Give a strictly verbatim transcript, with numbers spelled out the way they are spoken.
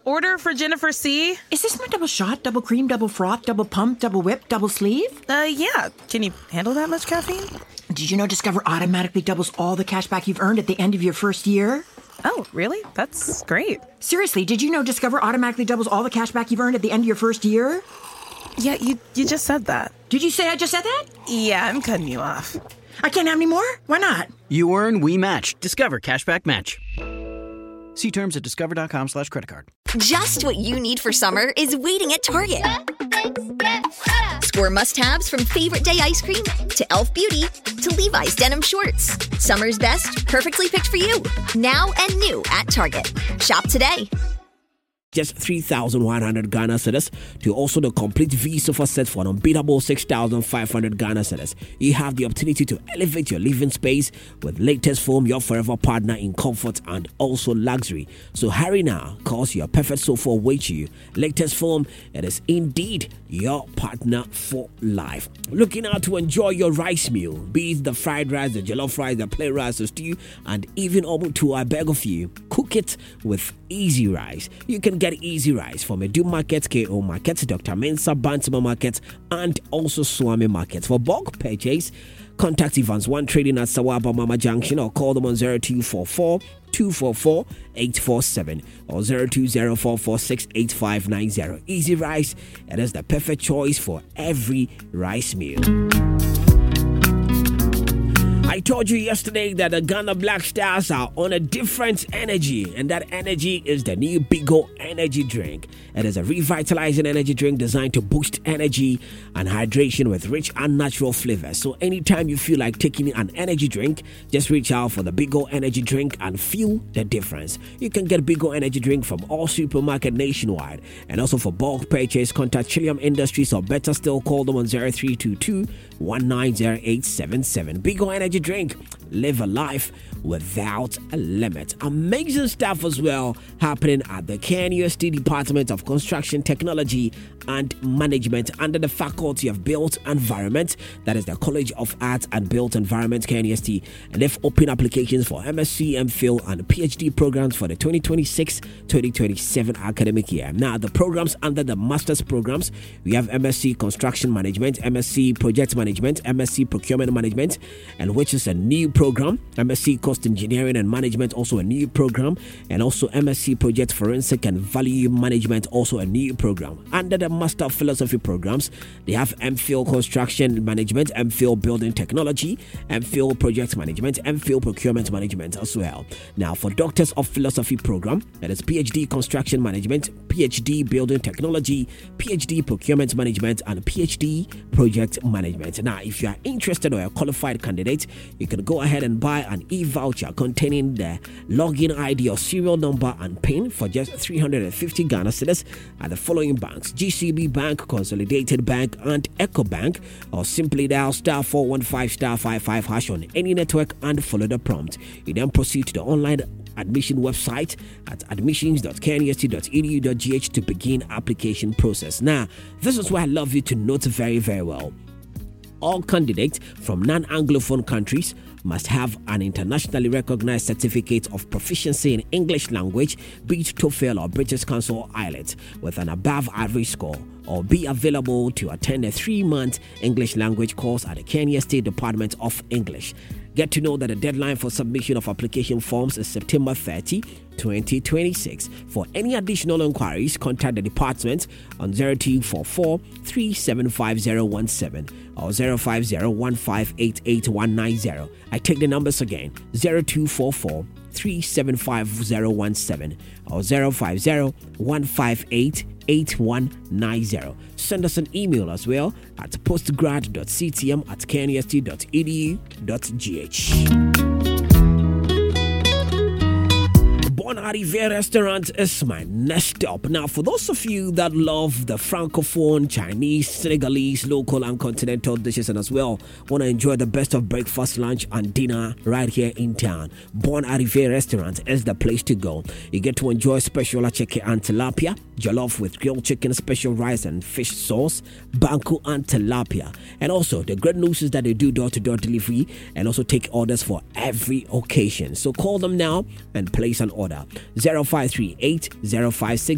order for Jennifer C. Is this my double shot, double cream, double froth, double pump, double whip, double sleeve? Uh, yeah. Can you handle that much caffeine? Did you know Discover automatically doubles all the cash back you've earned at the end of your first year? Oh, really? That's great. Seriously, did you know Discover automatically doubles all the cash back you've earned at the end of your first year? Yeah, you you just said that. Did you say I just said that? Yeah, I'm cutting you off. I can't have any more? Why not? You earn, we match. Discover Cashback Match. See terms at discover.com slash credit card. Just what you need for summer is waiting at Target. Score must-haves from favorite day ice cream to e l f Beauty to Levi's denim shorts. Summer's best, perfectly picked for you. Now and new at Target. Shop today. Just three thousand one hundred Ghana cedis to also the complete V-Sofa set for an unbeatable six thousand five hundred Ghana cedis. You have the opportunity to elevate your living space with Latest Foam, your forever partner in comfort and also luxury. So hurry now, cause your perfect sofa awaits you. Latest Foam, it is indeed your partner for life. Looking out to enjoy your rice meal, be it the fried rice, the jollof rice, the plain rice, the stew, and even omutu, I beg of you, cook it with Easy Rice. You can get Easy Rice from Edu Market, K O Market, Doctor Mensa, Bantima Market, and also Swami Market. For bulk purchase, contact Evans One Trading at Sawaba Mama Junction or call them on zero two four four, two four four, eight four seven or zero two zero four four six eight five nine zero. Easy Rice, it is the perfect choice for every rice meal. I told you yesterday that the Ghana Black Stars are on a different energy, and that energy is the new Bigo energy drink. It is a revitalizing energy drink designed to boost energy and hydration with rich and natural flavors. So anytime you feel like taking an energy drink, just reach out for the Bigo energy drink and feel the difference. You can get Bigo energy drink from all supermarkets nationwide, and also for bulk purchase, contact Chillium Industries or better still call them on zero three two two, one nine zero eight seven seven. Bigo energy drink, live a life without a limit. Amazing stuff as well happening at the K N U S T Department of Construction Technology and Management under the Faculty of Built Environment. That is the College of Arts and Built Environment, K N U S T, and they've opened applications for M S c, MPhil, and PhD programs for the twenty twenty-six twenty twenty-seven academic year. Now, the programs under the master's programs, we have M S c Construction Management, M S c Project Management, M S c Procurement Management, and which is a new program. M S c Cost Engineering and Management, also a new program, and also M S c Project Forensic and Value Management, also a new program. Under the Master of Philosophy programs, they have MPhil Construction Management, MPhil Building Technology, MPhil Project Management, MPhil Procurement Management as well. Now, for Doctors of Philosophy program, that is PhD Construction Management, PhD Building Technology, PhD Procurement Management, and PhD Project Management. Now, if you are interested or a qualified candidate, you can go ahead and buy an e-voucher containing the login I D or serial number and PIN for just three hundred fifty Ghana cedis at the following banks: G C B Bank, Consolidated Bank, and Echo Bank, or simply dial star four one five star five five hash on any network and follow the prompt. You then proceed to the online admission website at admissions dot k n u s t dot e d u dot g h to begin application process. Now, this is where I love you to note very, very well. All candidates from non-Anglophone countries must have an internationally recognized certificate of proficiency in English language, be it TOEFL or British Council I E L T S, with an above average score, or be available to attend a three-month English language course at the K N U S T Department of English. Get to know that the deadline for submission of application forms is September thirtieth, twenty twenty-six. For any additional inquiries, contact the department on zero two four four, three seven five zero one seven or zero five zero, one five eight eight one nine zero. I take the numbers again: zero two four four, three seven five zero one seven or zero five zero, one five eight eight one nine zero. Send us an email as well at postgrad dot c t m at k n u s t dot e d u dot g h. Bon Arrivé restaurant is my next stop. Now, for those of you that love the Francophone, Chinese, Senegalese, local and continental dishes, and as well want to enjoy the best of breakfast, lunch, and dinner right here in town, Bon Arrivé restaurant is the place to go. You get to enjoy special acheke and tilapia, jollof with grilled chicken, special rice and fish sauce, banku and tilapia. And also, the great news is that they do door-to-door delivery and also take orders for every occasion. So call them now and place an order. zero five three eight, zero five six